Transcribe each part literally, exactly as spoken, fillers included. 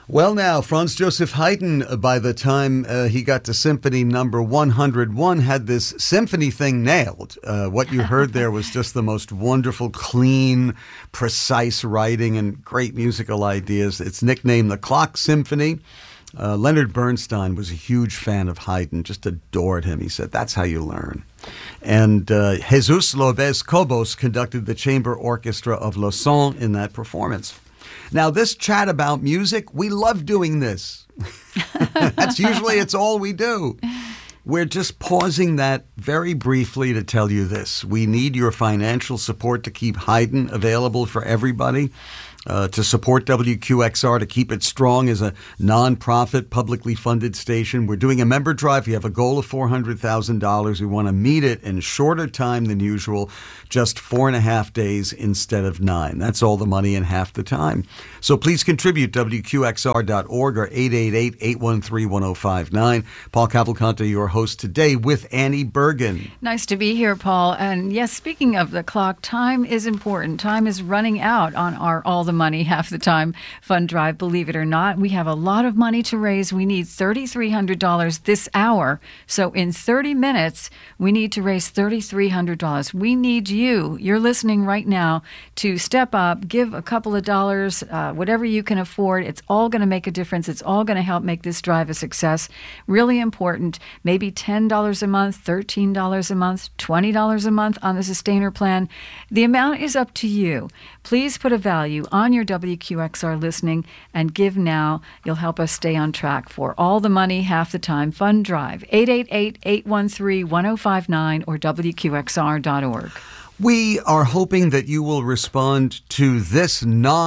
Well, now, Franz Joseph Haydn, uh, by the time uh, he got to symphony number one hundred one, had this symphony thing nailed. Uh, what you heard there was just the most wonderful, clean, precise writing and great musical ideas. It's nicknamed the Clock Symphony. Uh, Leonard Bernstein was a huge fan of Haydn, just adored him. He said, that's how you learn. And uh, Jesus Lopez Cobos conducted the chamber orchestra of Lausanne in that performance. Now, this chat about music, we love doing this. That's usually, it's all we do. We're just pausing that very briefly to tell you this. We need your financial support to keep Haydn available for everybody. Uh, to support W Q X R, to keep it strong as a nonprofit, publicly funded station. We're doing a member drive. We have a goal of four hundred thousand dollars. We want to meet it in shorter time than usual, just four and a half days instead of nine. That's all the money in half the time. So please contribute, W Q X R dot org or eight eight eight, eight one three, one oh five nine. Paul Cavalcante, your host today with Annie Bergen. Nice to be here, Paul. And yes, speaking of the clock, time is important. Time is running out on our All the Money Half the Time fund drive. Believe it or not, we have a lot of money to raise. We need three thousand three hundred dollars this hour. So in thirty minutes, we need to raise three thousand three hundred dollars. We need you, you're listening right now, to step up, give a couple of dollars, uh, whatever you can afford. It's all going to make a difference. It's all going to help make this drive a success. Really important. Maybe ten dollars a month, thirteen dollars a month, twenty dollars a month on the Sustainer plan. The amount is up to you. Please put a value on your W Q X R listening and give now. You'll help us stay on track for All the Money Half the Time fund drive. eight eight eight, eight one three, one oh five nine or W Q X R dot org. We are hoping that you will respond to this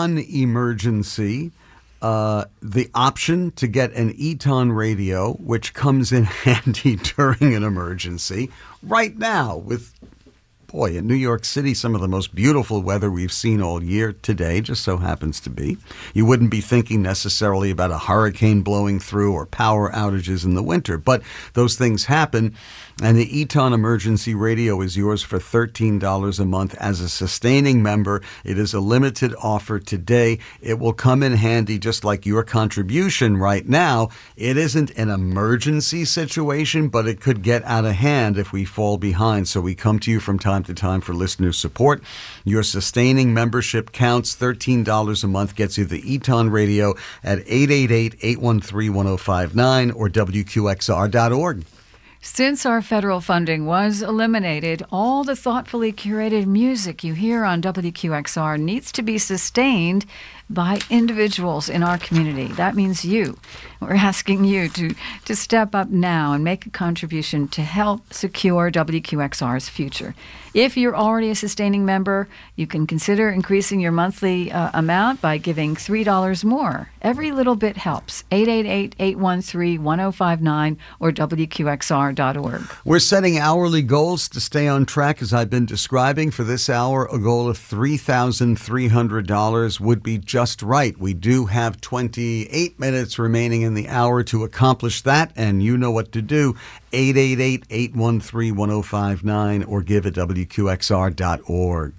non-emergency, uh, the option to get an Eton radio, which comes in handy during an emergency. Right now, with boy, in New York City, some of the most beautiful weather we've seen all year today just so happens to be. You wouldn't be thinking necessarily about a hurricane blowing through or power outages in the winter, but those things happen. And the Eton Emergency Radio is yours for thirteen dollars a month as a sustaining member. It is a limited offer today. It will come in handy just like your contribution right now. It isn't an emergency situation, but it could get out of hand if we fall behind. So we come to you from time to time for listener support. Your sustaining membership counts. thirteen dollars a month gets you the Eton Radio at eight eight eight, eight one three, one oh five nine or W Q X R dot org. Since our federal funding was eliminated, all the thoughtfully curated music you hear on W Q X R needs to be sustained by individuals in our community. That means you. We're asking you to, to step up now and make a contribution to help secure W Q X R's future. If you're already a sustaining member, you can consider increasing your monthly uh, amount by giving three dollars more. Every little bit helps. eight eight eight, eight one three, one oh five nine or W Q X R dot org. We're setting hourly goals to stay on track, as I've been describing. For this hour, a goal of three thousand three hundred dollars would be just right. We do have twenty-eight minutes remaining in the hour to accomplish that, and you know what to do. eight eight eight, eight one three, one oh five nine or give at W Q X R dot org.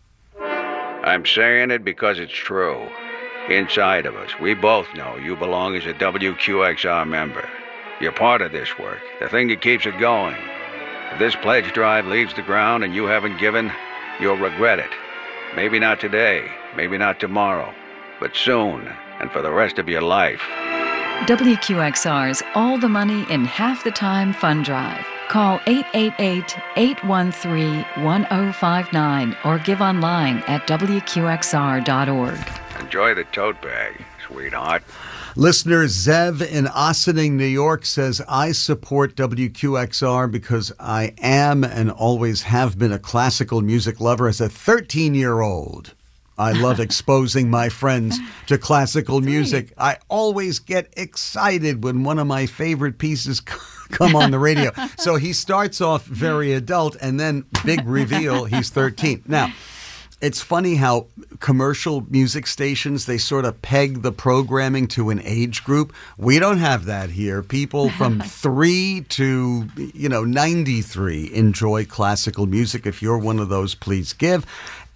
I'm saying it because it's true. Inside of us, we both know you belong as a W Q X R member. You're part of this work, the thing that keeps it going. If this pledge drive leaves the ground and you haven't given, you'll regret it. Maybe not today, maybe not tomorrow, but soon, and for the rest of your life. W Q X R's All the Money in Half the Time fund drive. Call eight eight eight, eight one three, one oh five nine or give online at W Q X R dot org. Enjoy the tote bag, sweetheart. Listener Zev in Ossining, New York says, I support W Q X R because I am and always have been a classical music lover as a thirteen-year-old. I love exposing my friends to classical music. I always get excited when one of my favorite pieces come on the radio. So he starts off very adult, and then big reveal, he's thirteen. Now, it's funny how commercial music stations, they sort of peg the programming to an age group. We don't have that here. People from three to, you know, ninety-three enjoy classical music. If you're one of those, please give.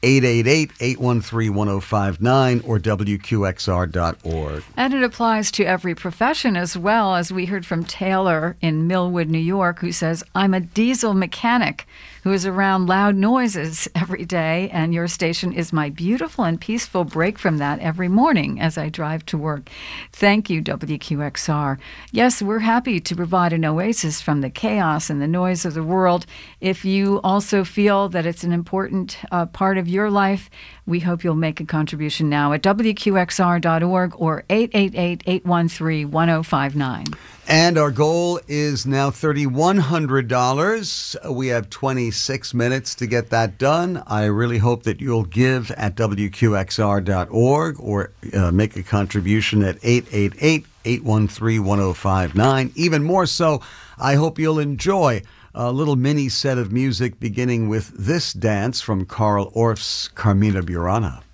eight eight eight, eight one three, one oh five nine or W Q X R dot org. And it applies to every profession as well, as we heard from Taylor in Millwood, New York, who says, I'm a diesel mechanic who is around loud noises every day, and your station is my beautiful and peaceful break from that every morning as I drive to work. Thank you, W Q X R. Yes, we're happy to provide an oasis from the chaos and the noise of the world. If you also feel that it's an important uh, part of your life, we hope you'll make a contribution now at W Q X R dot org or eight eight eight, eight one three, one oh five nine. And our goal is now three thousand one hundred dollars. We have twenty-six minutes to get that done. I really hope that you'll give at W Q X R dot org or uh, make a contribution at eight eight eight, eight one three, one oh five nine. Even more so, I hope you'll enjoy a little mini set of music beginning with this dance from Carl Orff's Carmina Burana.